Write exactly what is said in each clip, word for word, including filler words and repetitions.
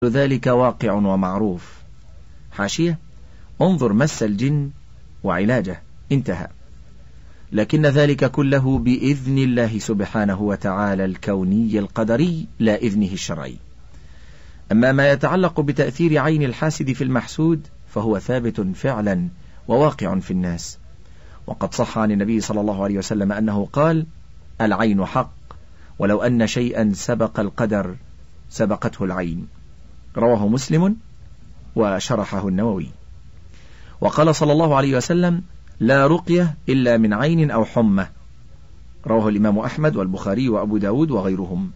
ذلك واقع ومعروف. حاشية: انظر مس الجن وعلاجه، انتهى. لكن ذلك كله بإذن الله سبحانه وتعالى الكوني القدري، لا إذنه الشرعي. أما ما يتعلق بتأثير عين الحاسد في المحسود فهو ثابت فعلا وواقع في الناس، وقد صح عن النبي صلى الله عليه وسلم أنه قال: العين حق، ولو أن شيئا سبق القدر سبقته العين. رواه مسلم وشرحه النووي. وقال صلى الله عليه وسلم: لا رقية إلا من عين أو حمى. رواه الإمام أحمد والبخاري وأبو داود وغيرهم.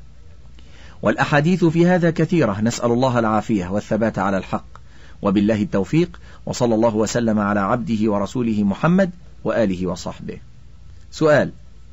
والأحاديث في هذا كثيرة، نسأل الله العافية والثبات على الحق، وبالله التوفيق، وصلى الله وسلم على عبده ورسوله محمد وآله وصحبه. سؤال: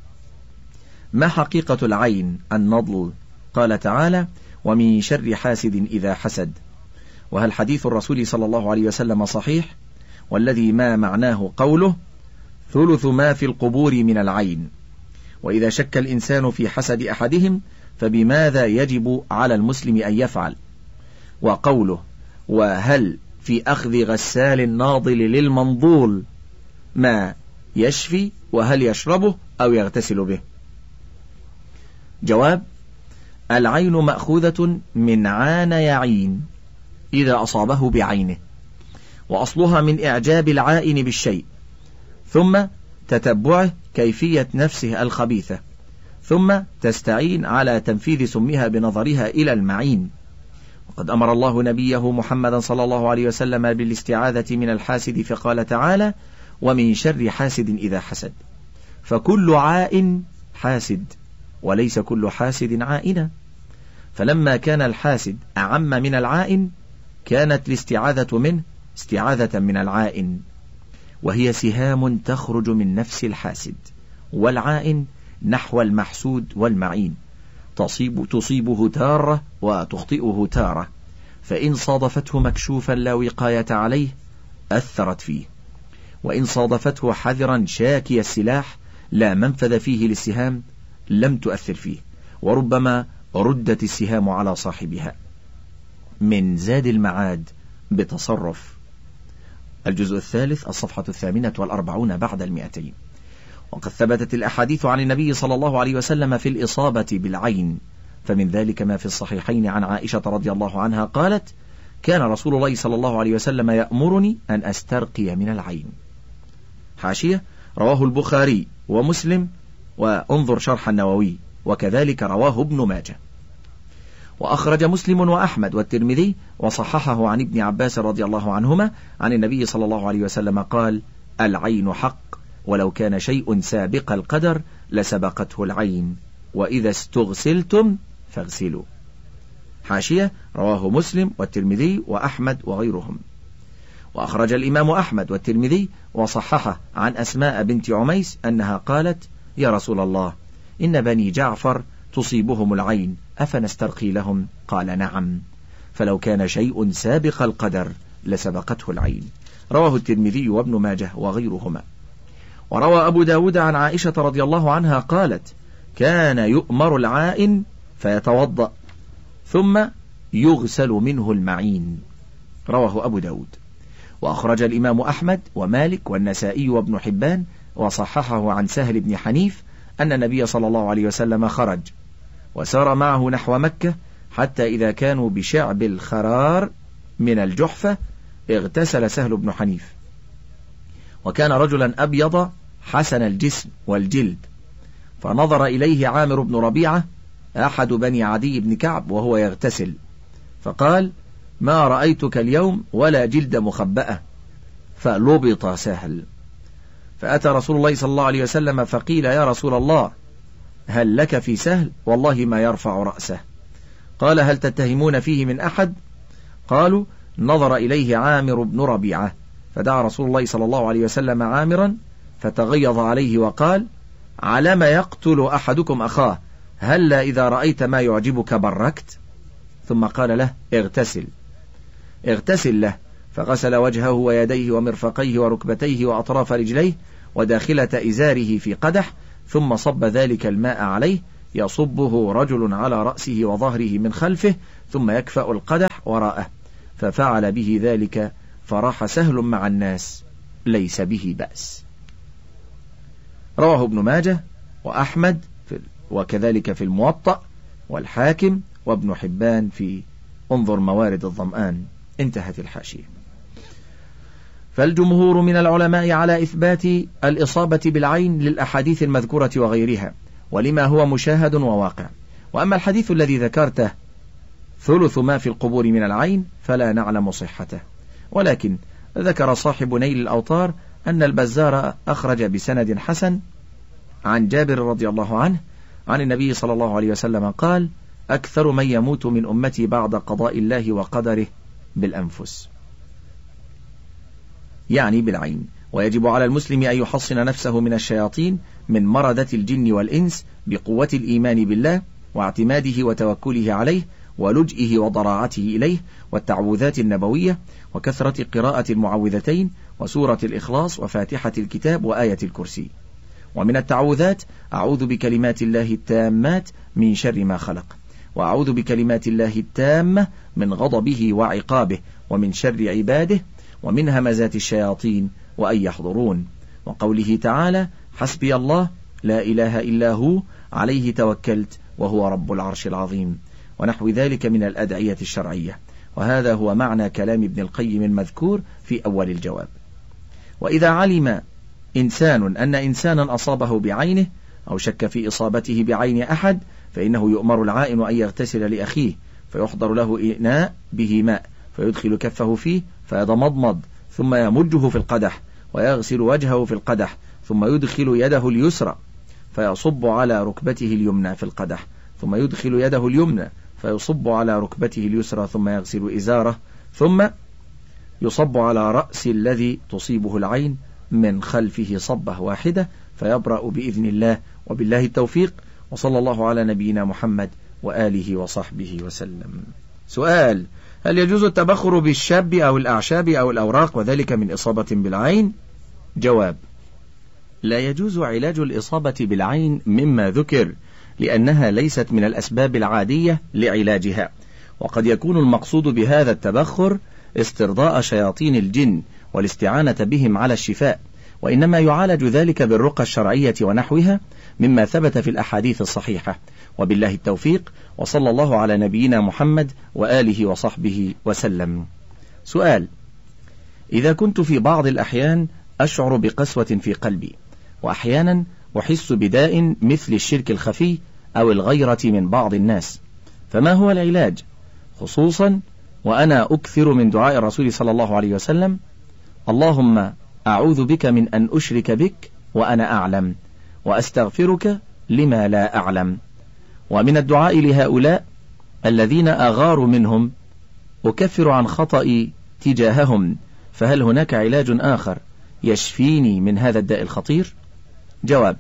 ما حقيقة العين النضل؟ قال تعالى: ومن شر حاسد إذا حسد. وهل حديث الرسول صلى الله عليه وسلم صحيح؟ والذي ما معناه قوله: ثلث ما في القبور من العين. وإذا شك الإنسان في حسد أحدهم فبماذا يجب على المسلم أن يفعل؟ وقوله: وهل في أخذ غسال الناضل للمنضول ما يشفي، وهل يشربه أو يغتسل به؟ جواب: العين مأخوذة من عان يعين إذا أصابه بعينه، وأصلها من إعجاب العائن بالشيء، ثم تتبعه كيفية نفسه الخبيثة، ثم تستعين على تنفيذ سمها بنظرها إلى المعين. وقد أمر الله نبيه محمدا صلى الله عليه وسلم بالاستعاذة من الحاسد، فقال تعالى: ومن شر حاسد إذا حسد. فكل عائن حاسد، وليس كل حاسد عائنا. فلما كان الحاسد أعم من العائن كانت الاستعاذة منه استعاذة من العائن، وهي سهام تخرج من نفس الحاسد، والعائن نحو المحسود والمعين، تصيب تصيبه تارة وتخطئه تارة، فإن صادفته مكشوفا لا وقاية عليه أثرت فيه، وإن صادفته حذرا شاكي السلاح لا منفذ فيه للسهام لم تؤثر فيه، وربما ردت السهام على صاحبها. من زاد المعاد بتصرف، الجزء الثالث، الصفحة الثامنة والأربعون بعد المئتين. وقد ثبتت الأحاديث عن النبي صلى الله عليه وسلم في الإصابة بالعين، فمن ذلك ما في الصحيحين عن عائشة رضي الله عنها قالت: كان رسول الله صلى الله عليه وسلم يأمرني أن أسترقي من العين. حاشية: رواه البخاري ومسلم، وانظر شرح النووي، وكذلك رواه ابن ماجه. وأخرج مسلم وأحمد والترمذي وصححه عن ابن عباس رضي الله عنهما عن النبي صلى الله عليه وسلم قال: العين حق، ولو كان شيء سابق القدر لسبقته العين، وإذا استغسلتم فاغسلوا. حاشية: رواه مسلم والترمذي وأحمد وغيرهم. وأخرج الإمام أحمد والترمذي وصححه عن أسماء بنت عميس أنها قالت: يا رسول الله، إن بني جعفر تصيبهم العين، أفنسترقي لهم؟ قال: نعم، فلو كان شيء سابق القدر لسبقته العين. رواه الترمذي وابن ماجه وغيرهما. وروى أبو داود عن عائشة رضي الله عنها قالت: كان يؤمر العائن فيتوضأ ثم يغسل منه المعين. رواه أبو داود. وأخرج الإمام أحمد ومالك والنسائي وابن حبان وصححه عن سهل بن حنيف أن النبي صلى الله عليه وسلم خرج وسار معه نحو مكة، حتى إذا كانوا بشعب الخرار من الجحفة اغتسل سهل بن حنيف، وكان رجلا أبيض حسن الجسم والجلد، فنظر إليه عامر بن ربيعة أحد بني عدي بن كعب وهو يغتسل، فقال: ما رأيتك اليوم ولا جلد مخبأة، فلبط سهل. فأتى رسول الله صلى الله عليه وسلم فقيل: يا رسول الله، هل لك في سهل؟ والله ما يرفع رأسه. قال: هل تتهمون فيه من أحد؟ قالوا: نظر إليه عامر بن ربيعة، فدعا رسول الله صلى الله عليه وسلم عامرا فتغيظ عليه وقال: علم يقتل أحدكم أخاه؟ هل إذا رأيت ما يعجبك بركت؟ ثم قال له: اغتسل اغتسل له، فغسل وجهه ويديه ومرفقيه وركبتيه وأطراف رجليه وداخلة إزاره في قدح، ثم صب ذلك الماء عليه يصبه رجل على رأسه وظهره من خلفه ثم يكفأ القدح وراءه، ففعل به ذلك فراح سهل مع الناس ليس به بأس. رواه ابن ماجه وأحمد وكذلك في الموطأ والحاكم وابن حبان في انظر موارد الظمآن. انتهت الحاشية. فالجمهور من العلماء على إثبات الإصابة بالعين للأحاديث المذكورة وغيرها، ولما هو مشاهد وواقع. وأما الحديث الذي ذكرته ثلث ما في القبور من العين فلا نعلم صحته، ولكن ذكر صاحب نيل الأوطار أن البزار أخرج بسند حسن عن جابر رضي الله عنه عن النبي صلى الله عليه وسلم قال: أكثر من يموت من أمتي بعد قضاء الله وقدره بالأنفس، يعني بالعين. ويجب على المسلم أن يحصن نفسه من الشياطين من مردة الجن والإنس بقوة الإيمان بالله واعتماده وتوكله عليه ولجئه وضراعته إليه والتعوذات النبوية وكثرة قراءة المعوذتين وسورة الإخلاص وفاتحة الكتاب وآية الكرسي. ومن التعوذات: أعوذ بكلمات الله التامات من شر ما خلق، وأعوذ بكلمات الله التامة من غضبه وعقابه ومن شر عباده ومن همزات الشياطين وأن يحضرون. وقوله تعالى: حسبي الله لا إله إلا هو عليه توكلت وهو رب العرش العظيم، ونحو ذلك من الأدعية الشرعية. وهذا هو معنى كلام ابن القيم المذكور في أول الجواب. وإذا علم إنسان أن إنسانا أصابه بعينه أو شك في إصابته بعين أحد فإنه يؤمر العائن أن يغتسل لأخيه، فيحضر له إناء به ماء فيدخل كفه فيه فيضمضمض ثم يمجه في القدح ويغسل وجهه في القدح ثم يدخل يده اليسرى فيصب على ركبته اليمنى في القدح ثم يدخل يده اليمنى فيصب على ركبته اليسرى ثم يغسل إزاره ثم يصب على رأس الذي تصيبه العين من خلفه صبة واحدة فيبرأ بإذن الله، وبالله التوفيق، وصلى الله على نبينا محمد وآله وصحبه وسلم. سؤال: هل يجوز التبخر بالشاب أو الأعشاب أو الأوراق وذلك من إصابة بالعين؟ جواب: لا يجوز علاج الإصابة بالعين مما ذكر، لأنها ليست من الأسباب العادية لعلاجها، وقد يكون المقصود بهذا التبخر استرضاء شياطين الجن والاستعانة بهم على الشفاء، وإنما يعالج ذلك بالرقى الشرعية ونحوها مما ثبت في الأحاديث الصحيحة، وبالله التوفيق، وصلى الله على نبينا محمد وآله وصحبه وسلم. سؤال: إذا كنت في بعض الأحيان أشعر بقسوة في قلبي، وأحيانا أحس بداء مثل الشرك الخفي أو الغيرة من بعض الناس، فما هو العلاج؟ خصوصا وأنا أكثر من دعاء الرسول صلى الله عليه وسلم: اللهم أعوذ بك من أن أشرك بك وأنا أعلم، وأستغفرك لما لا أعلم. ومن الدعاء لهؤلاء الذين أغار منهم: أكفر عن خطئي تجاههم، فهل هناك علاج آخر يشفيني من هذا الداء الخطير؟ جواب: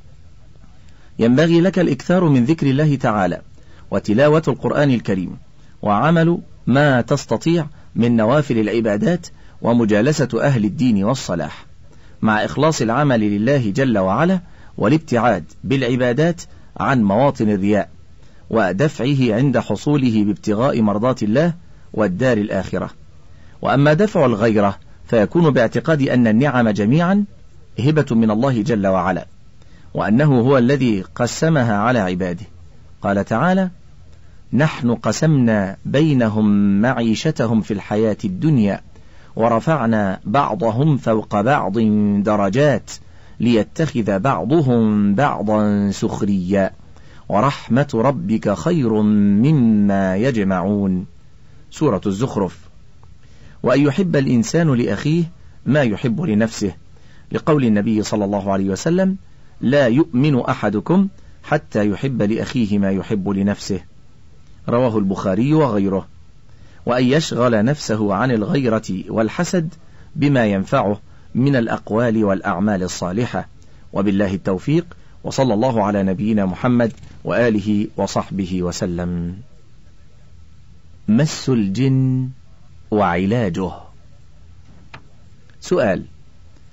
ينبغي لك الإكثار من ذكر الله تعالى وتلاوة القرآن الكريم وعمل ما تستطيع من نوافل العبادات ومجالسة أهل الدين والصلاح، مع إخلاص العمل لله جل وعلا والابتعاد بالعبادات عن مواطن الرياء ودفعه عند حصوله بابتغاء مرضات الله والدار الآخرة. وأما دفع الغيرة فيكون باعتقاد أن النعم جميعا هبة من الله جل وعلا، وأنه هو الذي قسمها على عباده. قال تعالى: نحن قسمنا بينهم معيشتهم في الحياة الدنيا ورفعنا بعضهم فوق بعض درجات ليتخذ بعضهم بعضا سخريا ورحمة ربك خير مما يجمعون. سورة الزخرف. وأن يحب الإنسان لأخيه ما يحب لنفسه، لقول النبي صلى الله عليه وسلم: لا يؤمن أحدكم حتى يحب لأخيه ما يحب لنفسه. رواه البخاري وغيره. وأن يشغل نفسه عن الغيرة والحسد بما ينفعه من الأقوال والأعمال الصالحة، وبالله التوفيق، وصلى الله على نبينا محمد وآله وصحبه وسلم. مس الجن وعلاجه. سؤال: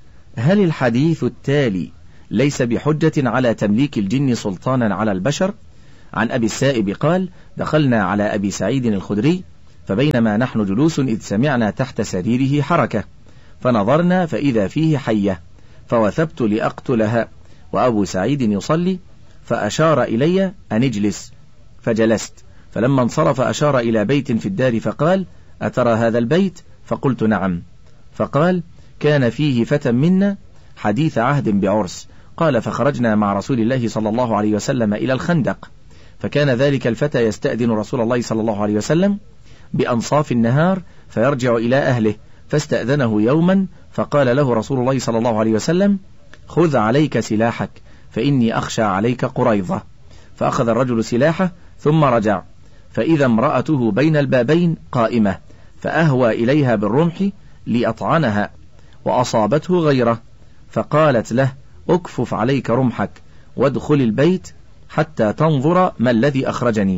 هل الحديث التالي ليس بحجة على تمليك الجن سلطانا على البشر، عن أبي السائب قال: دخلنا على أبي سعيد الخدري فبينما نحن جلوس إذ سمعنا تحت سريره حركة، فنظرنا فإذا فيه حية، فوثبت لأقتلها وأبو سعيد يصلي، فأشار إلي أن اجلس، فجلست. فلما انصرف أشار إلى بيت في الدار فقال: أترى هذا البيت؟ فقلت: نعم. فقال: كان فيه فتى منا حديث عهد بعرس. قال: فخرجنا مع رسول الله صلى الله عليه وسلم إلى الخندق، فكان ذلك الفتى يستأذن رسول الله صلى الله عليه وسلم بأنصاف النهار فيرجع إلى أهله، فاستأذنه يوما فقال له رسول الله صلى الله عليه وسلم: خذ عليك سلاحك فإني أخشى عليك قريظة. فأخذ الرجل سلاحه ثم رجع، فإذا امرأته بين البابين قائمة، فأهوى إليها بالرمح لأطعنها وأصابته غيره، فقالت له: أكفف عليك رمحك وادخل البيت حتى تنظر ما الذي أخرجني.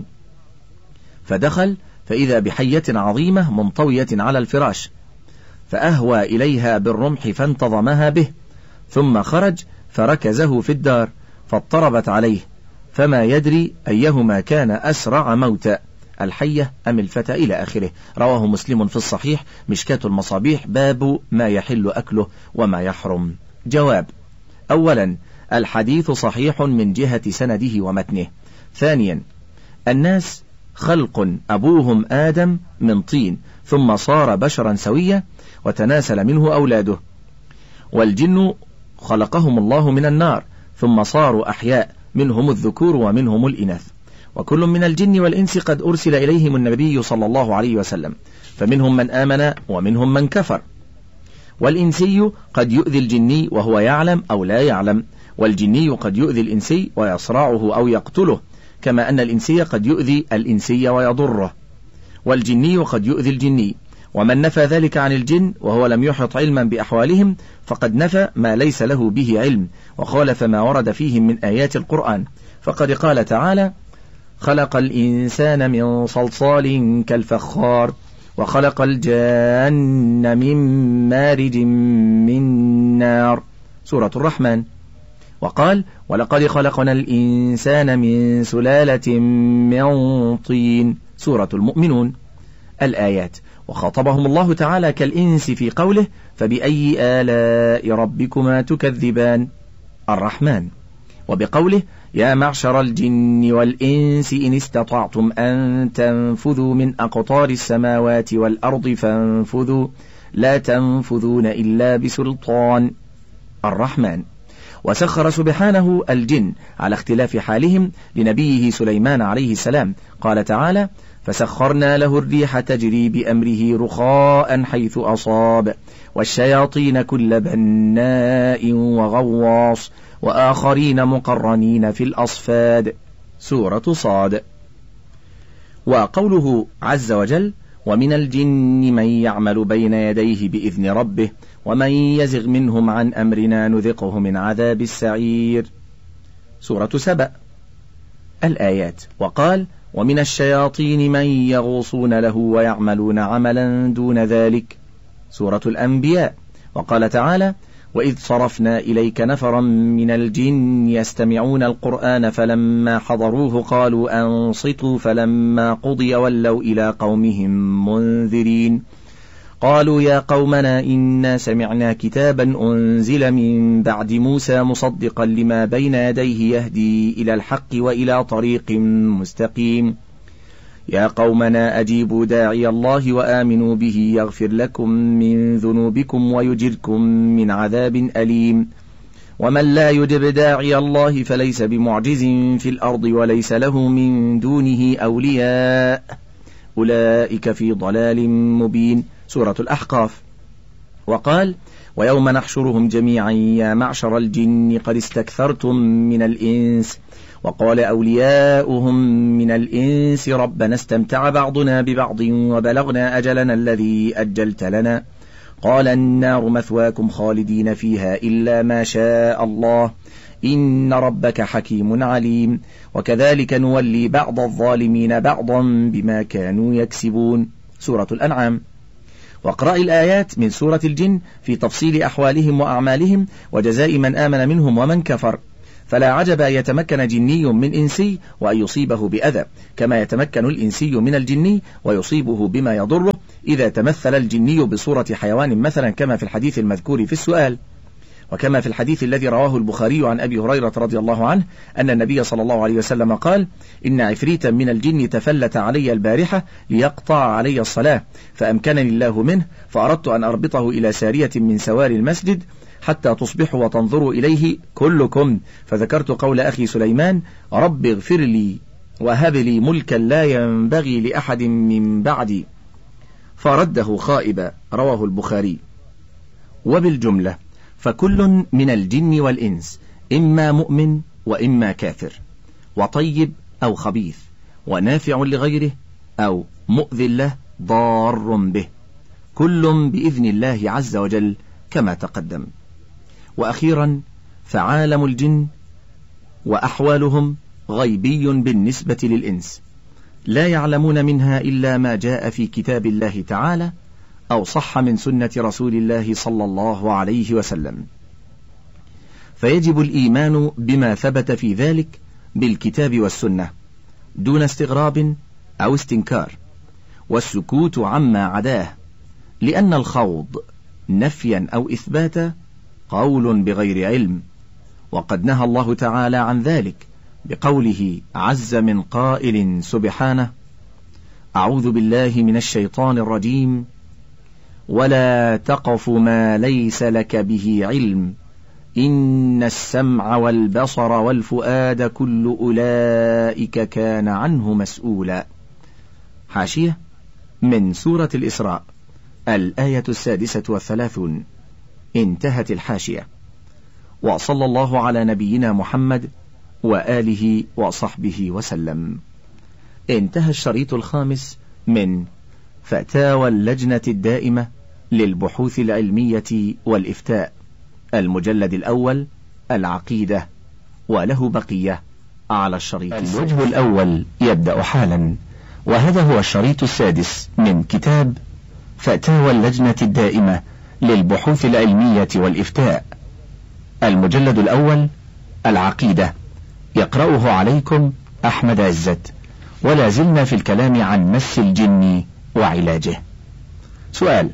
فدخل فإذا بحية عظيمة منطوية على الفراش، فأهوى إليها بالرمح فانتظمها به، ثم خرج فركزه في الدار فاضطربت عليه، فما يدري أيهما كان أسرع موتا، الحية أم الفتى، إلى آخره. رواه مسلم في الصحيح مشكاة المصابيح باب ما يحل أكله وما يحرم. جواب: أولا، الحديث صحيح من جهة سنده ومتنه. ثانيا، الناس خلق أبوهم آدم من طين ثم صار بشرا سويا وتناسل منه أولاده، والجن خلقهم الله من النار ثم صاروا أحياء، منهم الذكور ومنهم الإناث، وكل من الجن والإنس قد أرسل إليهم النبي صلى الله عليه وسلم، فمنهم من آمن ومنهم من كفر. والإنسي قد يؤذي الجني وهو يعلم أو لا يعلم، والجني قد يؤذي الإنسي ويصرعه أو يقتله، كما أن الإنسي قد يؤذي الإنسي ويضره، والجني قد يؤذي الجني. ومن نفى ذلك عن الجن وهو لم يحط علما بأحوالهم فقد نفى ما ليس له به علم، وخالف ما ورد فيهم من آيات القرآن، فقد قال تعالى: خلق الإنسان من صلصال كالفخار وخلق الجان من مارج من نار، سورة الرحمن. وقال: ولقد خلقنا الإنسان من سلالة من طين، سورة المؤمنون، الآيات. وخاطبهم الله تعالى كالإنس في قوله: فبأي آلاء ربكما تكذبان، الرحمن. وبقوله: يا معشر الجن والإنس إن استطعتم أن تنفذوا من أقطار السماوات والأرض فانفذوا لا تنفذون إلا بسلطان، الرحمن. وسخر سبحانه الجن على اختلاف حالهم لنبيه سليمان عليه السلام، قال تعالى: فسخرنا له الريح تجري بأمره رخاء حيث أصاب والشياطين كل بناء وغواص وآخرين مقرنين في الأصفاد، سورة صاد. وقوله عز وجل: ومن الجن من يعمل بين يديه بإذن ربه ومن يزغ منهم عن أمرنا نذقه من عذاب السعير، سورة سبأ، الآيات. وقال: ومن الشياطين من يغوصون له ويعملون عملا دون ذلك، سورة الأنبياء. وقال تعالى: وإذ صرفنا إليك نفرا من الجن يستمعون القرآن فلما حضروه قالوا أنصتوا فلما قضي ولوا إلى قومهم منذرين قالوا يا قومنا إنا سمعنا كتابا أنزل من بعد موسى مصدقا لما بين يديه يهدي إلى الحق وإلى طريق مستقيم يا قومنا أجيبوا داعي الله وآمنوا به يغفر لكم من ذنوبكم ويجركم من عذاب أليم ومن لا يجب داعي الله فليس بمعجز في الأرض وليس له من دونه أولياء أولئك في ضلال مبين، سورة الأحقاف. وقال: ويوم نحشرهم جميعا يا معشر الجن قد استكثرتم من الإنس وقال أولياؤهم من الإنس ربنا استمتع بعضنا ببعض وبلغنا أجلنا الذي أجلت لنا قال النار مثواكم خالدين فيها إلا ما شاء الله إن ربك حكيم عليم وكذلك نولي بعض الظالمين بعضا بما كانوا يكسبون، سورة الأنعام. واقرأ الآيات من سورة الجن في تفصيل أحوالهم وأعمالهم وجزاء من آمن منهم ومن كفر. فلا عجب أن يتمكن جني من إنسي وأن يصيبه بأذى، كما يتمكن الإنسي من الجني ويصيبه بما يضره إذا تمثل الجني بصورة حيوان مثلا، كما في الحديث المذكور في السؤال. وكما في الحديث الذي رواه البخاري عن أبي هريرة رضي الله عنه أن النبي صلى الله عليه وسلم قال: إن عفريتا من الجن تفلت علي البارحة ليقطع علي الصلاة، فأمكنني الله منه، فأردت أن أربطه إلى سارية من سوار المسجد حتى تصبحوا وتنظروا إليه كلكم، فذكرت قول أخي سليمان: رب اغفر لي وهب لي ملكا لا ينبغي لأحد من بعدي، فرده خائبا. رواه البخاري. وبالجملة فكل من الجن والإنس إما مؤمن وإما كافر، وطيب أو خبيث، ونافع لغيره أو مؤذ له ضار به، كل بإذن الله عز وجل كما تقدم. وأخيرا فعالم الجن وأحوالهم غيبي بالنسبة للإنس، لا يعلمون منها إلا ما جاء في كتاب الله تعالى أو صح من سنة رسول الله صلى الله عليه وسلم، فيجب الإيمان بما ثبت في ذلك بالكتاب والسنة دون استغراب أو استنكار، والسكوت عما عداه، لأن الخوض نفيا أو إثباتا قول بغير علم، وقد نهى الله تعالى عن ذلك بقوله عز من قائل سبحانه: أعوذ بالله من الشيطان الرجيم، ولا تقف ما ليس لك به علم، إن السمع والبصر والفؤاد كل أولئك كان عنه مسؤولا. حاشية من سورة الإسراء، الآية السادسة والثلاثون. انتهت الحاشية. وصلى الله على نبينا محمد وآله وصحبه وسلم. انتهى الشريط الخامس من فتاوى اللجنة الدائمة للبحوث العلمية والإفتاء، المجلد الأول، العقيدة، وله بقية على الشريط. الوجه الأول يبدأ حالا، وهذا هو الشريط السادس من كتاب فتاوى اللجنة الدائمة للبحوث العلمية والإفتاء، المجلد الأول، العقيدة، يقرأه عليكم أحمد عزت، ولا زلنا في الكلام عن مس الجن وعلاجه. سؤال: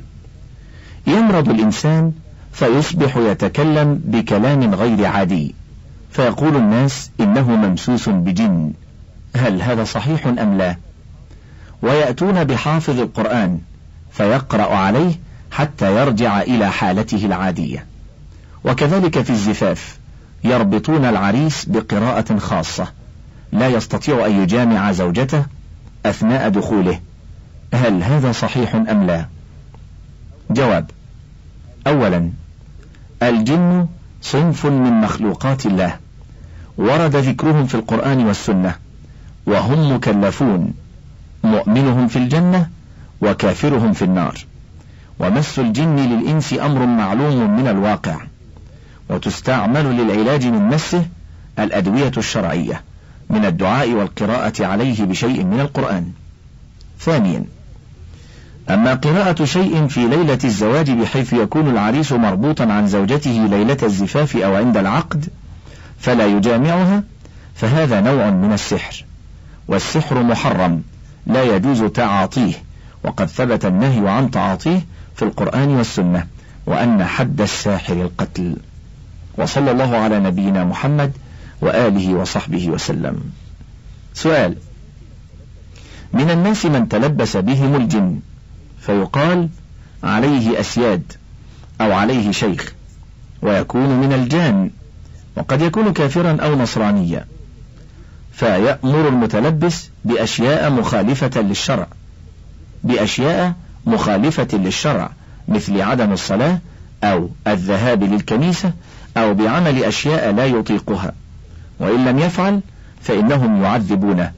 يمرض الإنسان فيصبح يتكلم بكلام غير عادي، فيقول الناس إنه ممسوس بجن، هل هذا صحيح أم لا؟ ويأتون بحافظ القرآن فيقرأ عليه حتى يرجع إلى حالته العادية. وكذلك في الزفاف يربطون العريس بقراءة خاصة، لا يستطيع أن يجامع زوجته أثناء دخوله، هل هذا صحيح أم لا؟ جواب: أولا، الجن صنف من مخلوقات الله، ورد ذكرهم في القرآن والسنة، وهم مكلفون، مؤمنهم في الجنة وكافرهم في النار. ومس الجن للإنس أمر معلوم من الواقع، وتستعمل للعلاج من مسه الأدوية الشرعية من الدعاء والقراءة عليه بشيء من القرآن. ثانيا، أما قراءة شيء في ليلة الزواج بحيث يكون العريس مربوطا عن زوجته ليلة الزفاف أو عند العقد فلا يجامعها، فهذا نوع من السحر، والسحر محرم لا يجوز تعاطيه، وقد ثبت النهي عن تعاطيه في القرآن والسنة، وأن حد الساحر القتل. وصلى الله على نبينا محمد وآله وصحبه وسلم. سؤال: من الناس من تلبس بهم الجن فيقال عليه أسياد أو عليه شيخ، ويكون من الجان، وقد يكون كافرا أو نصرانيا، فيأمر المتلبس بأشياء مخالفة للشرع بأشياء مخالفة للشرع مثل عدم الصلاة أو الذهاب للكنيسة أو بعمل أشياء لا يطيقها، وإن لم يفعل فإنهم يعذبونه.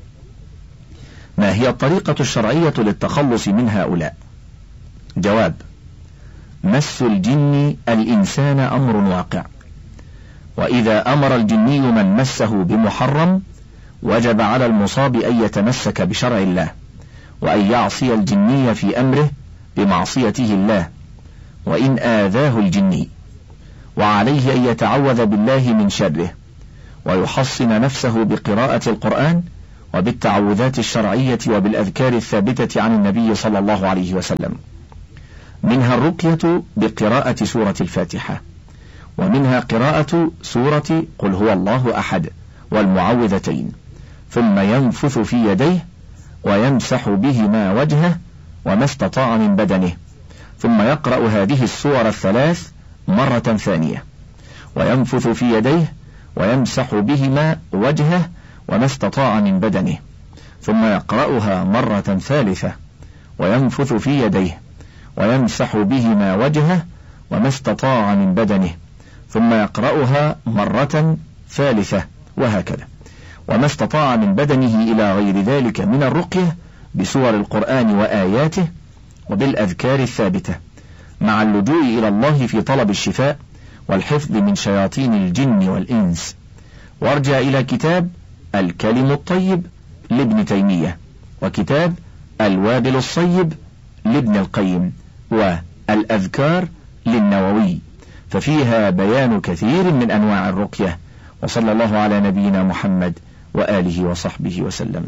ما هي الطريقة الشرعية للتخلص من هؤلاء؟ جواب: مس الجن الإنسان أمر واقع، وإذا أمر الجني من مسه بمحرم وجب على المصاب أن يتمسك بشرع الله، وأن يعصي الجني في أمره بمعصيته الله وإن آذاه الجني، وعليه أن يتعوذ بالله من شره، ويحصن نفسه بقراءة القرآن وبالتعوذات الشرعية وبالأذكار الثابتة عن النبي صلى الله عليه وسلم. منها الرقية بقراءة سورة الفاتحة، ومنها قراءة سورة قل هو الله أحد والمعوذتين، ثم ينفث في يديه ويمسح بهما وجهه وما استطاع من بدنه، ثم يقرأ هذه السور الثلاث مرة ثانية، وينفث في يديه ويمسح بهما وجهه وما استطاع من بدنه، ثم يقرأها مرة ثالثة وينفث في يديه ويمسح بهما وجهه وما استطاع من بدنه، ثم يقرأها مرة ثالثة، وهكذا، وما استطاع من بدنه إلى غير ذلك من الرقية بسور القرآن وآياته وبالأذكار الثابتة، مع اللجوء إلى الله في طلب الشفاء والحفظ من شياطين الجن والإنس. وارجع إلى كتاب الكلم الطيب لابن تيمية، وكتاب الوابل الصيب لابن القيم، والأذكار للنووي، ففيها بيان كثير من أنواع الرقية. وصلى الله على نبينا محمد وآله وصحبه وسلم.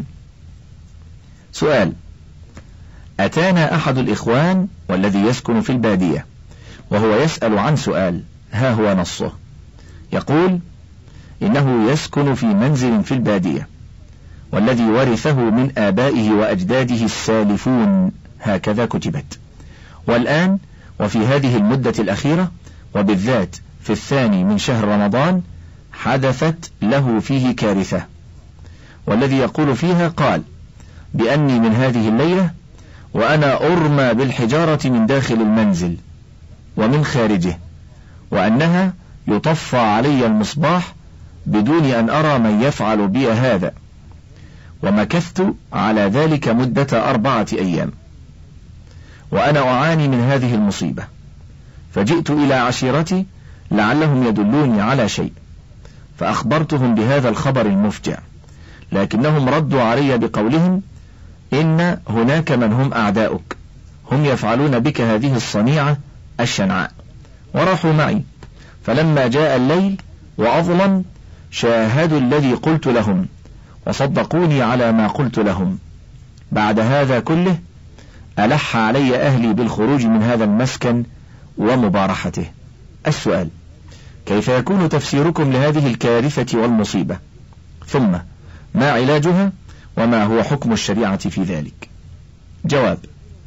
سؤال: أتانا أحد الإخوان والذي يسكن في البادية وهو يسأل عن سؤال، ها هو نصه، يقول إنه يسكن في منزل في البادية والذي ورثه من آبائه وأجداده السالفون، هكذا كتبت، والآن وفي هذه المدة الأخيرة وبالذات في الثاني من شهر رمضان حدثت له فيه كارثة، والذي يقول فيها قال بأني من هذه الليلة وأنا أرمى بالحجارة من داخل المنزل ومن خارجه، وأنها يطفى علي المصباح بدون أن أرى من يفعل بي هذا، ومكثت على ذلك مدة أربعة أيام وأنا أعاني من هذه المصيبة، فجئت إلى عشيرتي لعلهم يدلوني على شيء، فأخبرتهم بهذا الخبر المفجع، لكنهم ردوا علي بقولهم إن هناك من هم أعداؤك، هم يفعلون بك هذه الصنيعة الشنعاء، وراحوا معي، فلما جاء الليل وأظلم شاهدوا الذي قلت لهم وصدقوني على ما قلت لهم. بعد هذا كله ألح علي أهلي بالخروج من هذا المسكن ومبارحته. السؤال: كيف يكون تفسيركم لهذه الكارثة والمصيبة؟ ثم ما علاجها وما هو حكم الشريعة في ذلك؟ جواب: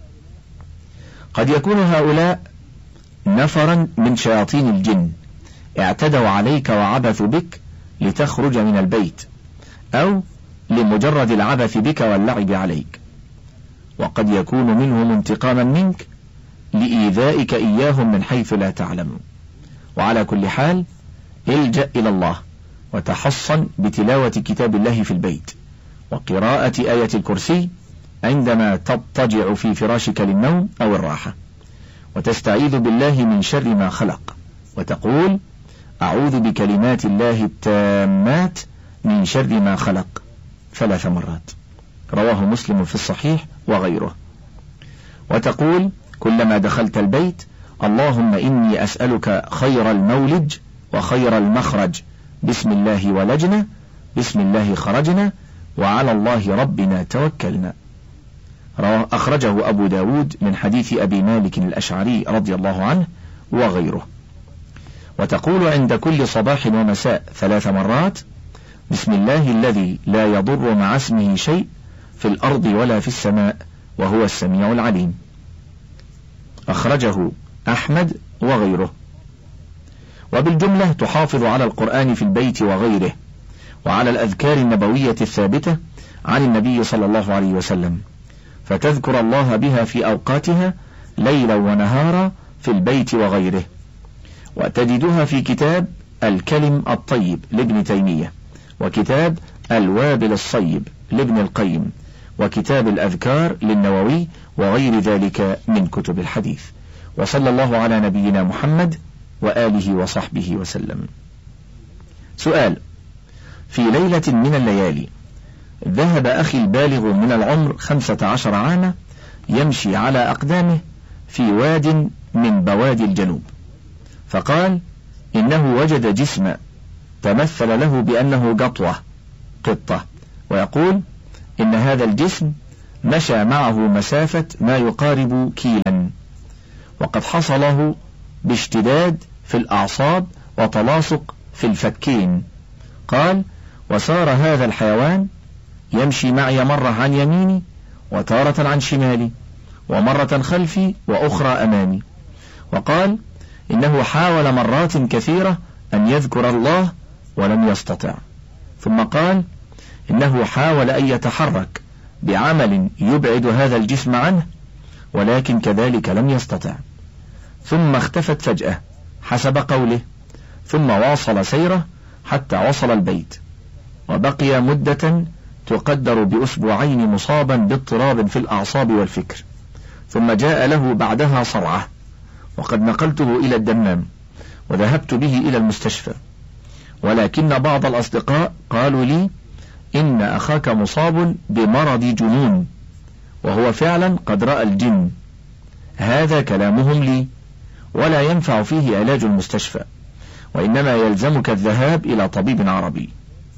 قد يكون هؤلاء نفرا من شياطين الجن اعتدوا عليك وعبثوا بك لتخرج من البيت، أو لمجرد العبث بك واللعب عليك، وقد يكون منهم انتقاما منك لإيذائك إياهم من حيث لا تعلم. وعلى كل حال الجأ إلى الله وتحصن بتلاوة كتاب الله في البيت وقراءة آية الكرسي عندما تضطجع في فراشك للنوم أو الراحة، وتستعيذ بالله من شر ما خلق، وتقول أعوذ بكلمات الله التامات من شر ما خلق ثلاث مرات، رواه مسلم في الصحيح وغيره. وتقول كلما دخلت البيت اللهم إني أسألك خير المولج وخير المخرج، بسم الله ولجنا، بسم الله خرجنا، وعلى الله ربنا توكلنا. أخرجه أبو داود من حديث أبي مالك الأشعري رضي الله عنه وغيره. وتقول عند كل صباح ومساء ثلاث مرات بسم الله الذي لا يضر مع اسمه شيء في الأرض ولا في السماء وهو السميع العليم. أخرجه أحمد وغيره. وبالجملة تحافظ على القرآن في البيت وغيره، وعلى الأذكار النبوية الثابتة عن النبي صلى الله عليه وسلم، فتذكر الله بها في أوقاتها ليلا ونهارا في البيت وغيره. وتجدها في كتاب الكلم الطيب لابن تيمية، وكتاب الوابل الصيب لابن القيم، وكتاب الأذكار للنووي، وغير ذلك من كتب الحديث. وصلى الله على نبينا محمد وآله وصحبه وسلم. سؤال: في ليلة من الليالي ذهب أخي البالغ من العمر خمسة عشر عاما يمشي على أقدامه في واد من بوادي الجنوب، فقال إنه وجد جسم تمثل له بأنه قطوة قطة، ويقول إن هذا الجسم مشى معه مسافة ما يقارب كيلا، وقد حصله باشتداد في الأعصاب وتلاصق في الفكين. قال: وسار هذا الحيوان يمشي معي مرة عن يميني وتارة عن شمالي ومرة خلفي وأخرى أمامي. وقال: إنه حاول مرات كثيرة أن يذكر الله ولم يستطع. ثم قال: إنه حاول أن يتحرك بعمل يبعد هذا الجسم عنه، ولكن كذلك لم يستطع. ثم اختفت فجأة حسب قوله، ثم واصل سيره حتى وصل البيت، وبقي مدة تقدر بأسبوعين مصابا باضطراب في الأعصاب والفكر، ثم جاء له بعدها صرعة، وقد نقلته إلى الدمام وذهبت به إلى المستشفى، ولكن بعض الأصدقاء قالوا لي إن أخاك مصاب بمرض جنون، وهو فعلا قد رأى الجن. هذا كلامهم لي، ولا ينفع فيه علاج المستشفى، وإنما يلزمك الذهاب إلى طبيب عربي.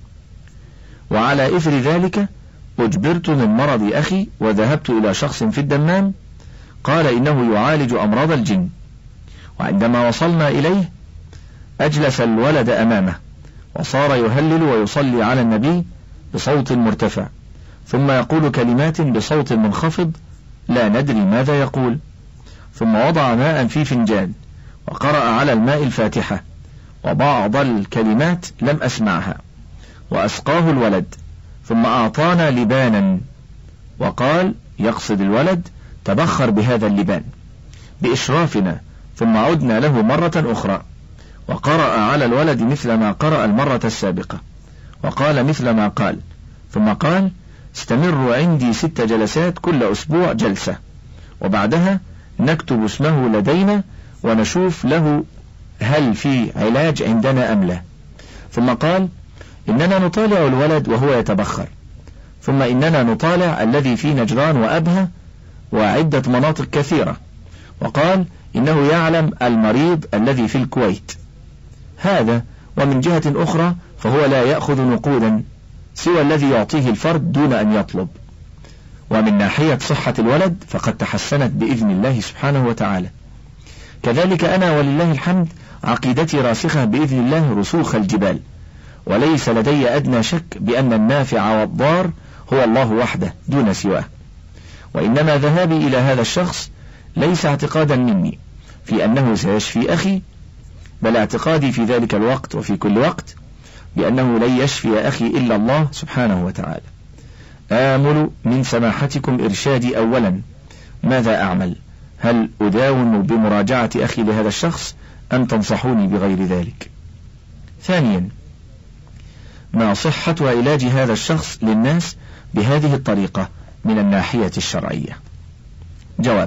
وعلى إثر ذلك أجبرت من مرض أخي وذهبت إلى شخص في الدمام قال إنه يعالج أمراض الجن. وعندما وصلنا إليه أجلس الولد أمامه وصار يهلل ويصلي على النبي بصوت مرتفع، ثم يقول كلمات بصوت منخفض لا ندري ماذا يقول، ثم وضع ماء في فنجان وقرأ على الماء الفاتحة، وبعض الكلمات لم أسمعها، وأسقاه الولد، ثم أعطانا لبانا وقال يقصد الولد تبخر بهذا اللبان بإشرافنا، ثم عدنا له مرة أخرى وقرأ على الولد مثل ما قرأ المرة السابقة وقال مثل ما قال، ثم قال استمروا عندي ست جلسات كل أسبوع جلسة، وبعدها نكتب اسمه لدينا ونشوف له هل في علاج عندنا أم لا. ثم قال إننا نطالع الولد وهو يتبخر، ثم إننا نطالع الذي في نجران وأبها وعدة مناطق كثيرة، وقال إنه يعلم المريض الذي في الكويت. هذا ومن جهة أخرى فهو لا يأخذ نقودا سوى الذي يعطيه الفرد دون أن يطلب. ومن ناحية صحة الولد فقد تحسنت بإذن الله سبحانه وتعالى. كذلك أنا ولله الحمد عقيدتي راسخة بإذن الله رسوخ الجبال، وليس لدي أدنى شك بأن النافع والضار هو الله وحده دون سواه. وإنما ذهابي إلى هذا الشخص ليس اعتقادا مني في أنه سيشفي أخي، بل اعتقادي في ذلك الوقت وفي كل وقت بأنه لن يشفي أخي إلا الله سبحانه وتعالى. آمل من سماحتكم إرشادي أولا، ماذا أعمل؟ هل أداوم بمراجعة أخي لهذا الشخص أم تنصحوني بغير ذلك؟ ثانيا، ما صحة علاج هذا الشخص للناس بهذه الطريقة من الناحية الشرعية؟ جواب: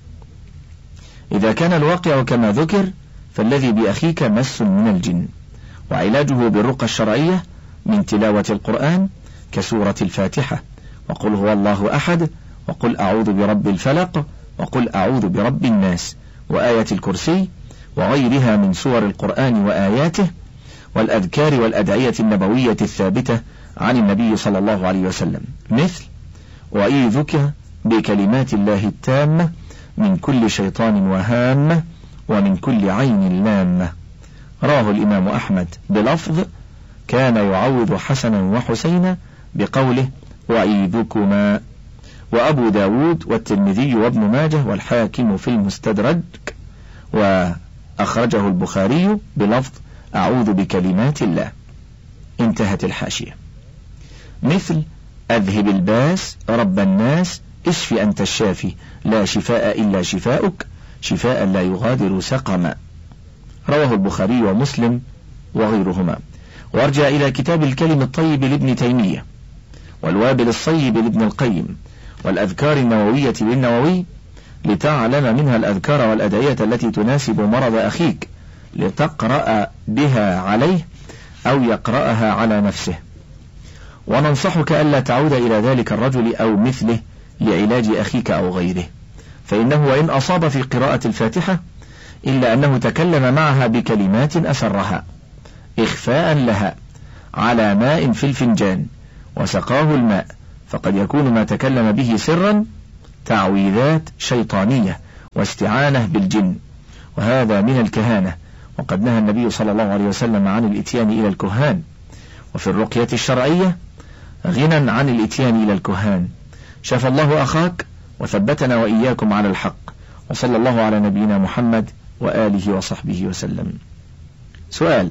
إذا كان الواقع كما ذكر فالذي بأخيك مس من الجن، وعلاجه بالرقى الشرعية من تلاوة القرآن كسورة الفاتحة، وقل هو الله أحد، وقل أعوذ برب الفلق، وقل أعوذ برب الناس، وآية الكرسي، وغيرها من سور القرآن وآياته، والأذكار والأدعية النبوية الثابتة عن النبي صلى الله عليه وسلم، مثل وأعيذك بكلمات الله التامة من كل شيطان وهامة ومن كل عين لامة. راه الإمام أحمد بلفظ كان يعوذ حسنا وحسينا بقوله وأعيذكما، وأبو داود والترمذي وابن ماجه والحاكم في المستدرك، وأخرجه البخاري بلفظ أعوذ بكلمات الله. انتهت الحاشية. مثل أذهب الباس رب الناس اشف أنت الشافي لا شفاء إلا شفاؤك شفاء لا يغادر سقما. رواه البخاري ومسلم وغيرهما. وارجع إلى كتاب الكلم الطيب لابن تيمية، والوابل الصيب لابن القيم، والأذكار النووية للنووي، لتعلم منها الأذكار والأدعية التي تناسب مرض أخيك لتقرأ بها عليه أو يقرأها على نفسه. وننصحك ألا تعود إلى ذلك الرجل أو مثله لعلاج أخيك أو غيره، فإنه وإن أصاب في قراءة الفاتحة إلا أنه تكلم معها بكلمات أسرها، إخفاء لها على ماء في الفنجان وسقاه الماء، فقد يكون ما تكلم به سرا تعويذات شيطانية واستعانة بالجن، وهذا من الكهانة، وقد نهى النبي صلى الله عليه وسلم عن الإتيان إلى الكهان. وفي الرقية الشرعية غنى عن الإتيان إلى الكهان. شفى الله أخاك وثبتنا وإياكم على الحق، وصلى الله على نبينا محمد وآله وصحبه وسلم. سؤال: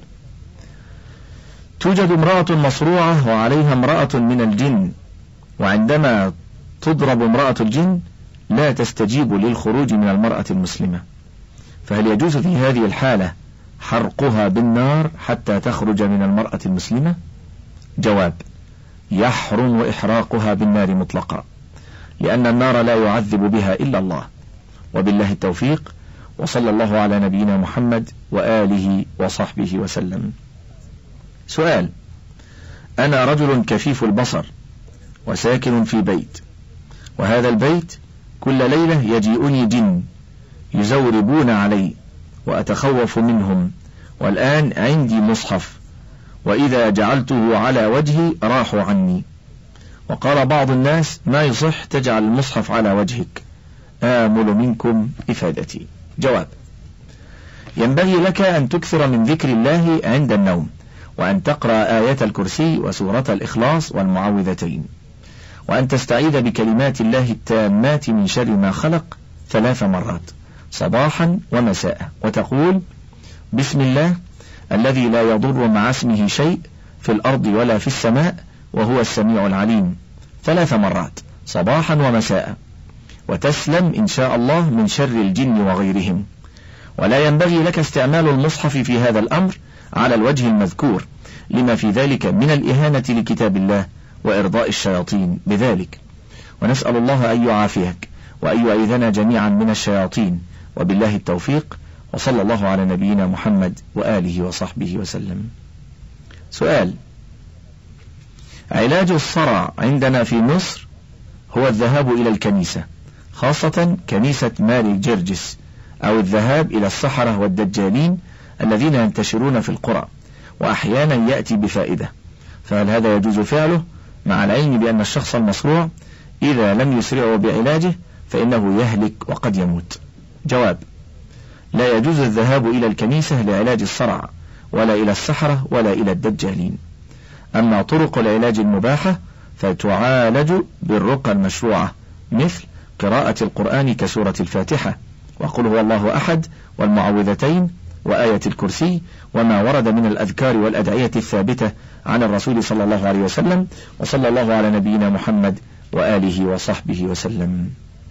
توجد امرأة مصروعة وعليها امرأة من الجن، وعندما تضرب امرأة الجن لا تستجيب للخروج من المرأة المسلمة، فهل يجوز في هذه الحالة حرقها بالنار حتى تخرج من المرأة المسلمة؟ جواب: يحرم إحراقها بالنار مطلقا، لأن النار لا يعذب بها إلا الله. وبالله التوفيق، وصلى الله على نبينا محمد وآله وصحبه وسلم. سؤال: أنا رجل كفيف البصر وساكن في بيت، وهذا البيت كل ليلة يجيئني جن يزوربون علي وأتخوف منهم، والآن عندي مصحف، وإذا جعلته على وجهي راحوا عني، وقال بعض الناس ما يصح تجعل المصحف على وجهك، آمل منكم إفادتي. جواب: ينبغي لك أن تكثر من ذكر الله عند النوم، وأن تقرأ آية الكرسي وسورة الإخلاص والمعوذتين، وأن تستعيذ بكلمات الله التامات من شر ما خلق ثلاث مرات صباحا ومساء، وتقول: بسم الله الذي لا يضر مع اسمه شيء في الأرض ولا في السماء وهو السميع العليم ثلاث مرات صباحا ومساء، وتسلم إن شاء الله من شر الجن وغيرهم. ولا ينبغي لك استعمال المصحف في هذا الأمر على الوجه المذكور، لما في ذلك من الإهانة لكتاب الله وإرضاء الشياطين بذلك، ونسأل الله أن يعافيك وأن يعيذنا جميعا من الشياطين. وبالله التوفيق، وصلى الله على نبينا محمد وآله وصحبه وسلم. سؤال: علاج الصرع عندنا في مصر هو الذهاب إلى الكنيسة، خاصة كنيسة ماري جرجس، أو الذهاب إلى السحرة والدجالين الذين ينتشرون في القرى، وأحيانا يأتي بفائدة، فهل هذا يجوز فعله مع العلم بأن الشخص المصروع إذا لم يسرعوا بعلاجه فإنه يهلك وقد يموت؟ جواب: لا يجوز الذهاب إلى الكنيسة لعلاج الصرع، ولا إلى السحرة، ولا إلى الدجالين. أما طرق العلاج المباحة فتعالج بالرقى المشروعة، مثل قراءة القرآن كسورة الفاتحة، وقل هو الله أحد، والمعوذتين، وآية الكرسي، وما ورد من الأذكار والأدعية الثابتة عن الرسول صلى الله عليه وسلم. وصلى الله على نبينا محمد وآله وصحبه وسلم.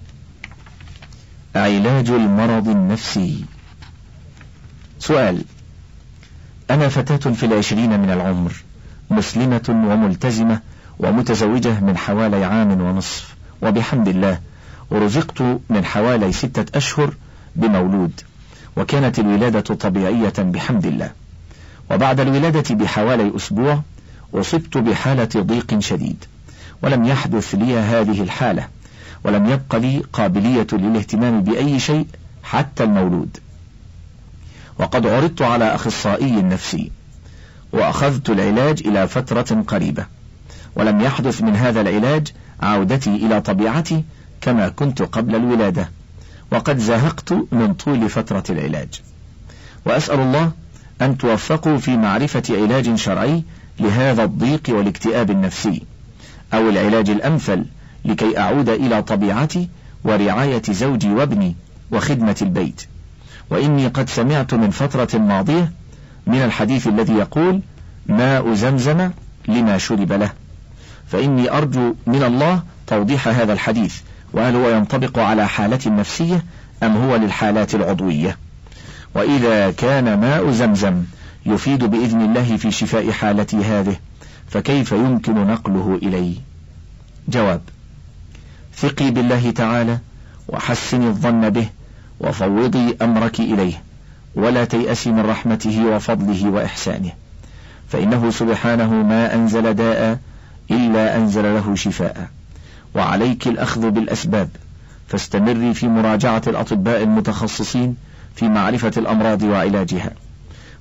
علاج المرض النفسي. سؤال: أنا فتاة في العشرين من العمر، مسلمة وملتزمة ومتزوجة من حوالي عام ونصف، وبحمد الله ورزقت من حوالي ستة أشهر بمولود، وكانت الولادة طبيعية بحمد الله. وبعد الولادة بحوالي أسبوع أصبت بحالة ضيق شديد، ولم يحدث لي هذه الحالة، ولم يبق لي قابلية للاهتمام بأي شيء حتى المولود. وقد عرضت على أخصائي نفسي وأخذت العلاج إلى فترة قريبة، ولم يحدث من هذا العلاج عودتي إلى طبيعتي كما كنت قبل الولادة، وقد زهقت من طول فترة العلاج. وأسأل الله أن توفقوا في معرفة علاج شرعي لهذا الضيق والاكتئاب النفسي، أو العلاج الأمثل لكي أعود إلى طبيعتي ورعاية زوجي وابني وخدمة البيت. وإني قد سمعت من فترة ماضية من الحديث الذي يقول: ماء زمزم لما شرب له، فإني أرجو من الله توضيح هذا الحديث، وهل هو ينطبق على حالة نفسية أم هو للحالات العضوية؟ وإذا كان ماء زمزم يفيد بإذن الله في شفاء حالتي هذه، فكيف يمكن نقله إلي؟ جواب: ثقي بالله تعالى وحسني الظن به، وفوضي أمرك إليه، ولا تيأسي من رحمته وفضله وإحسانه، فإنه سبحانه ما أنزل داء إلا أنزل له شفاء. وعليك الأخذ بالأسباب، فاستمري في مراجعة الأطباء المتخصصين في معرفة الأمراض وعلاجها،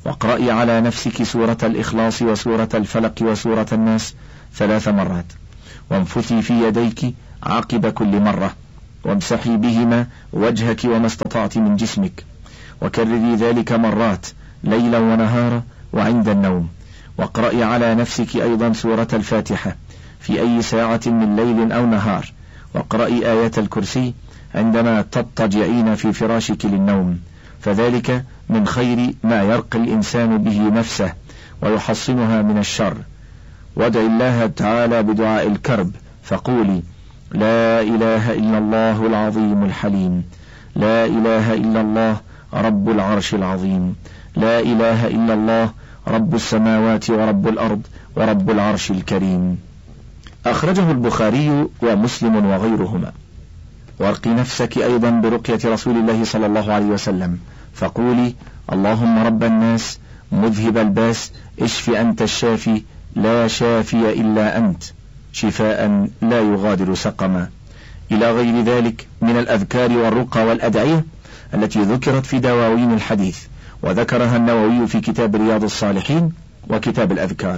واقرأي على نفسك سورة الإخلاص وسورة الفلق وسورة الناس ثلاث مرات، وانفثي في يديك عقب كل مرة، وامسحي بهما وجهك وما استطعت من جسمك، وكرري ذلك مرات ليلا ونهارا وعند النوم. واقرأي على نفسك أيضا سورة الفاتحة في أي ساعة من ليل أو نهار، واقرأي آية الكرسي عندما تضطجعين في فراشك للنوم، فذلك من خير ما يرقي الإنسان به نفسه ويحصنها من الشر. وادعي الله تعالى بدعاء الكرب، فقولي: لا إله إلا الله العظيم الحليم، لا إله إلا الله رب العرش العظيم، لا إله إلا الله رب السماوات ورب الأرض ورب العرش الكريم. أخرجه البخاري ومسلم وغيرهما. وارقي نفسك أيضا برقية رسول الله صلى الله عليه وسلم، فقولي: اللهم رب الناس مذهب الباس اشف أنت الشافي لا شافي إلا أنت شفاء لا يغادر سقما، إلى غير ذلك من الأذكار والرقى والأدعية التي ذكرت في دواوين الحديث، وذكرها النووي في كتاب رياض الصالحين وكتاب الأذكار.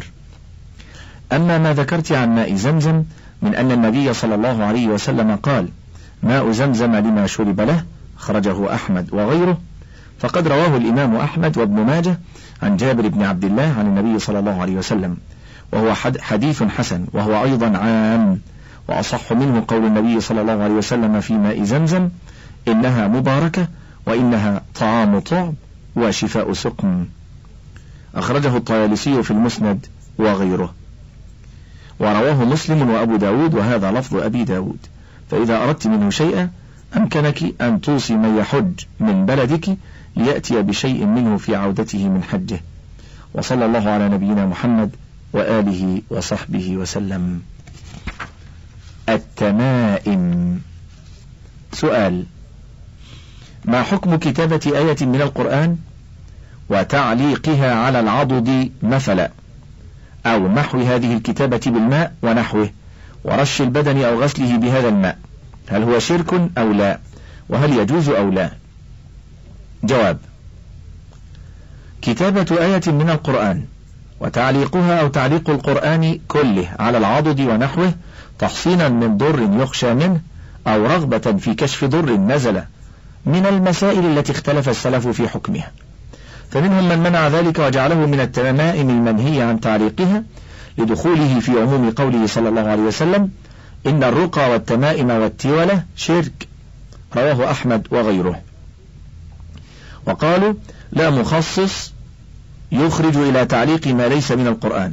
أما ما ذكرت عن ماء زمزم من أن النبي صلى الله عليه وسلم قال: ماء زمزم لما شرب له، خرجه أحمد وغيره، فقد رواه الإمام أحمد وابن ماجه عن جابر بن عبد الله عن النبي صلى الله عليه وسلم، وهو حديث حسن، وهو أيضا عام، وأصح منه قول النبي صلى الله عليه وسلم في ماء زمزم: إنها مباركة وإنها طعام طعم وشفاء سقم. أخرجه الطيالسي في المسند وغيره، ورواه مسلم وأبو داود، وهذا لفظ أبي داود. فإذا أردت منه شيئا أمكنك أن توصي من يحج من بلدك ليأتي بشيء منه في عودته من حجه. وصلى الله على نبينا محمد وآله وصحبه وسلم. التمائم. سؤال: ما حكم كتابة آية من القرآن وتعليقها على العضد مثلا، أو محو هذه الكتابة بالماء ونحوه، ورش البدن أو غسله بهذا الماء؟ هل هو شرك أو لا؟ وهل يجوز أو لا؟ جواب: كتابة آية من القرآن وتعليقها أو تعليق القرآن كله على العضد ونحوه تحصينا من ضر يخشى منه أو رغبة في كشف ضر نزل من المسائل التي اختلف السلف في حكمها، فمنهم من منع ذلك وجعله من التمائم المنهي عن تعليقها لدخوله في عموم قوله صلى الله عليه وسلم: إن الرقى والتمائم والتولة شرك، رواه أحمد وغيره. وقالوا: لا مخصص يخرج إلى تعليق ما ليس من القرآن،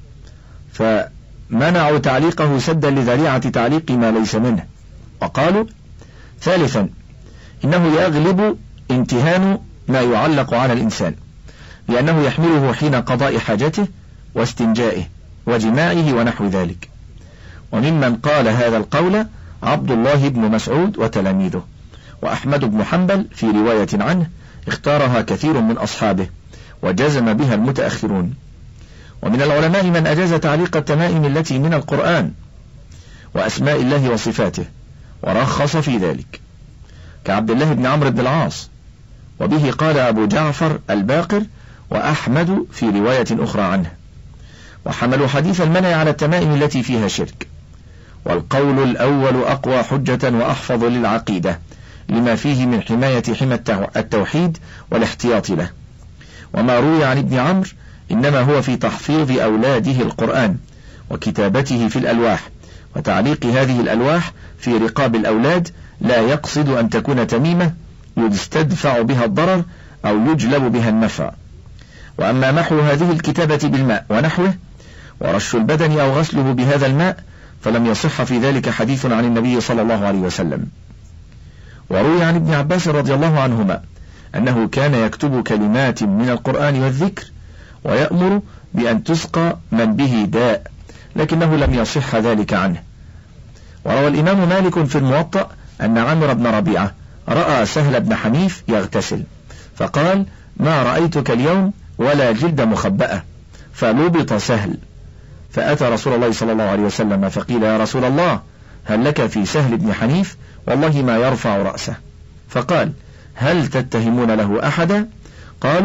فمنعوا تعليقه سدا لذريعة تعليق ما ليس منه. وقالوا: ثالثا، إنه يغلب امتهان ما يعلق على الإنسان، لأنه يحمله حين قضاء حاجته واستنجائه وجماعه ونحو ذلك. وممن قال هذا القول عبد الله بن مسعود وتلاميذه، وأحمد بن حنبل في رواية عنه اختارها كثير من أصحابه، وجزم بها المتأخرون. ومن العلماء من أجاز تعليق التمائم التي من القرآن وأسماء الله وصفاته، ورخص في ذلك، كعبد الله بن عمرو بن العاص، وبه قال أبو جعفر الباقر وأحمد في رواية أخرى عنه، وحملوا حديث المنع على التمائم التي فيها شرك. والقول الأول أقوى حجة وأحفظ للعقيدة، لما فيه من حماية حمى التوحيد والاحتياط له. وما روي عن ابن عمرو إنما هو في تحفيظ أولاده القرآن وكتابته في الألواح وتعليق هذه الألواح في رقاب الأولاد، لا يقصد أن تكون تميمة يستدفع بها الضرر أو يجلب بها النفع. وأما محو هذه الكتابة بالماء ونحوه ورش البدن أو غسله بهذا الماء فلم يصح في ذلك حديث عن النبي صلى الله عليه وسلم. وروي عن ابن عباس رضي الله عنهما أنه كان يكتب كلمات من القرآن والذكر ويأمر بأن تسقى من به داء، لكنه لم يصح ذلك عنه. وروى الإمام مالك في الموطأ أن عمرو بن ربيعة رأى سهل بن حنيف يغتسل فقال: ما رأيتك اليوم ولا جلد مخبأة، فلبط سهل، فأتى رسول الله صلى الله عليه وسلم فقيل: يا رسول الله، هل لك في سهل بن حنيف؟ والله ما يرفع رأسه. فقال: هل تتهمون له أحدا؟ قالوا: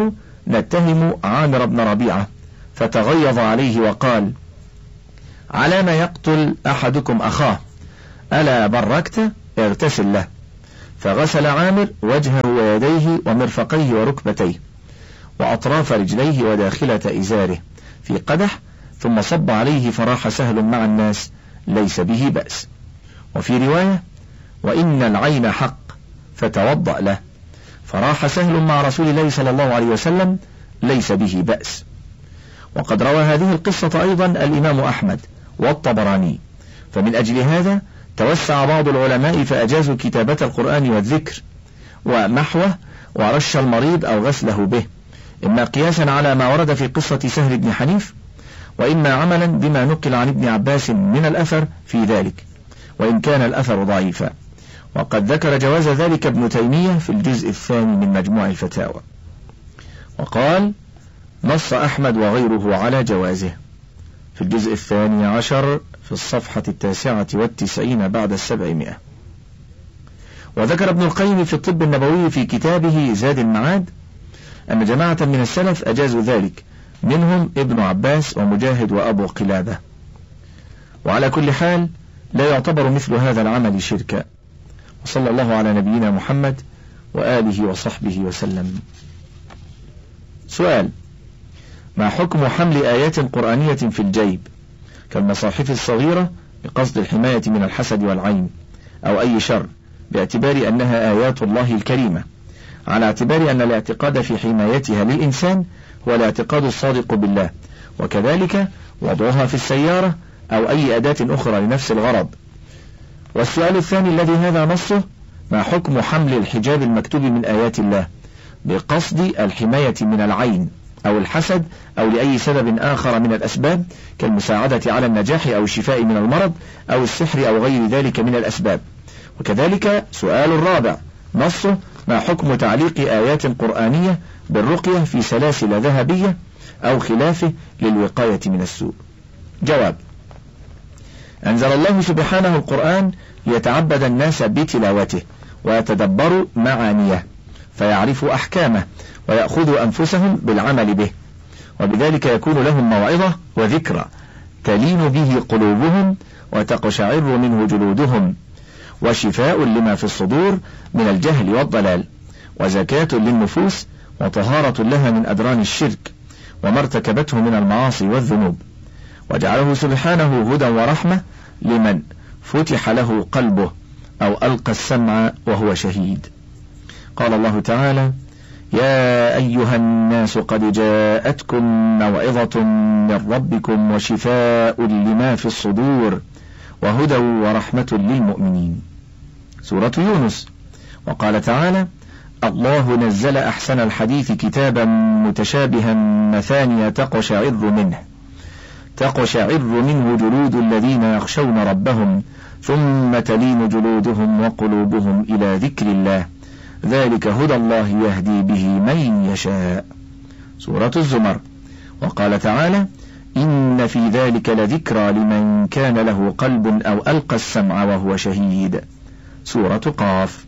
نتهم عامر بن ربيعة، فتغيظ عليه وقال: على ما يقتل أحدكم أخاه؟ ألا بركت؟ اغتسل له. فغسل عامر وجهه ويديه ومرفقيه وركبتيه وأطراف رجليه وداخلة إزاره في قدح، ثم صب عليه فراح سهل مع الناس ليس به بأس. وفي رواية: وإن العين حق فتوضأ له، فراح سهل مع رسول الله صلى الله عليه وسلم ليس به بأس. وقد روى هذه القصة أيضا الإمام أحمد والطبراني، فمن أجل هذا توسع بعض العلماء فأجازوا كتابة القرآن والذكر ومحوه ورش المريض أو غسله به، إما قياسا على ما ورد في قصة سهل بن حنيف، وإما عملا بما نقل عن ابن عباس من الأثر في ذلك، وإن كان الأثر ضعيفا. وقد ذكر جواز ذلك ابن تيمية في الجزء الثاني من مجموع الفتاوى، وقال: نص أحمد وغيره على جوازه في الجزء الثاني عشر في الصفحة التاسعة والتسعين بعد السبعمائة. وذكر ابن القيم في الطب النبوي في كتابه زاد المعاد أن جماعة من السلف أجازوا ذلك، منهم ابن عباس ومجاهد وأبو قلابة. وعلى كل حال لا يعتبر مثل هذا العمل شركا. وصلى الله على نبينا محمد وآله وصحبه وسلم. سؤال: ما حكم حمل آيات قرآنية في الجيب كالمصاحف الصغيرة بقصد الحماية من الحسد والعين أو أي شر، باعتبار أنها آيات الله الكريمة، على اعتبار أن الاعتقاد في حمايتها للإنسان هو الاعتقاد الصادق بالله، وكذلك وضعها في السيارة أو أي أداة أخرى لنفس الغرض؟ والسؤال الثاني الذي هذا نصه: ما حكم حمل الحجاب المكتوب من آيات الله بقصد الحماية من العين أو الحسد أو لأي سبب آخر من الأسباب كالمساعدة على النجاح أو الشفاء من المرض أو السحر أو غير ذلك من الأسباب؟ وكذلك سؤال الرابع نصه: ما حكم تعليق آيات قرآنية بالرقية في سلاسل ذهبية أو خلافه للوقاية من السوء؟ جواب: أنزل الله سبحانه القرآن ليتعبد الناس بتلاوته ويتدبروا معانيه فيعرفوا أحكامه ويأخذوا أنفسهم بالعمل به، وبذلك يكون لهم موعظة وذكرى تلين به قلوبهم وتقشعر منه جلودهم، وشفاء لما في الصدور من الجهل والضلال، وزكاة للنفوس وطهارة لها من أدران الشرك وما ارتكبته من المعاصي والذنوب، وجعله سبحانه هدى ورحمة لمن فتح له قلبه أو ألقى السمع وهو شهيد. قال الله تعالى: يا أيها الناس قد جاءتكم موعظة من ربكم وشفاء لما في الصدور وهدى ورحمة للمؤمنين. سورة يونس. وقال تعالى: الله نزل أحسن الحديث كتابا متشابها مثانية تقشعر منه تقشعر منه جلود الذين يخشون ربهم ثم تلين جلودهم وقلوبهم إلى ذكر الله ذلك هدى الله يهدي به من يشاء. سورة الزمر. وقال تعالى: إن في ذلك لذكرى لمن كان له قلب أو ألقى السمع وهو شهيد. سورة قاف.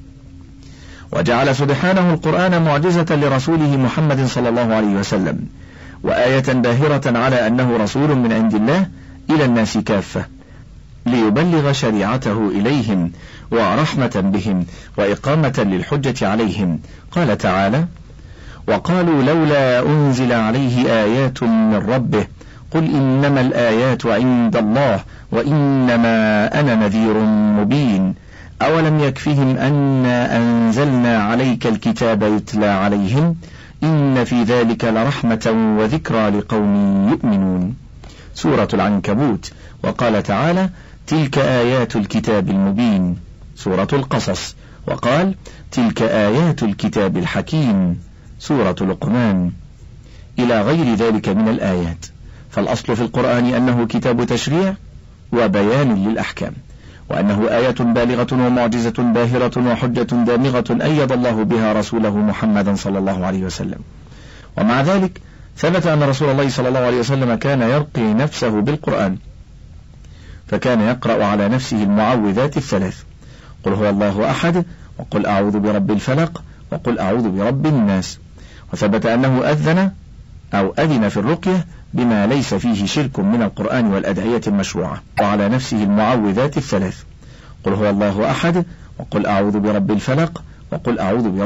وجعل سبحانه القرآن معجزة لرسوله محمد صلى الله عليه وسلم، وآية باهرة على أنه رسول من عند الله إلى الناس كافة، ليبلغ شريعته إليهم ورحمة بهم وإقامة للحجة عليهم. قال تعالى: وقالوا لولا أنزل عليه آيات من ربه قل إنما الآيات عند الله وإنما أنا نذير مبين أولم يكفهم أنا أنزلنا عليك الكتاب يتلى عليهم إن في ذلك لرحمة وذكرى لقوم يؤمنون. سورة العنكبوت. وقال تعالى: تلك آيات الكتاب المبين. سورة القصص. وقال: تلك آيات الكتاب الحكيم. سورة لقمان. إلى غير ذلك من الآيات. فالأصل في القرآن أنه كتاب تشريع وبيان للأحكام، وأنه آية بالغة ومعجزة باهرة وحجة دامغة أيد الله بها رسوله محمدا صلى الله عليه وسلم. ومع ذلك ثبت أن رسول الله صلى الله عليه وسلم كان يرقي نفسه بالقرآن، فكان يقرأ على نفسه المعوذات الثلاث: قل هو الله أحد، وقل أعوذ برب الفلق، وقل أعوذ برب الناس. وثبت أنه أذن أو أذن في الرقية بما ليس فيه شرك من القرآن والأدعية المشروعة. وعلى نفسه المعوذات الثلاث: قل هو الله أحد، وقل أعوذ برب الفلق، وقل أعوذ برب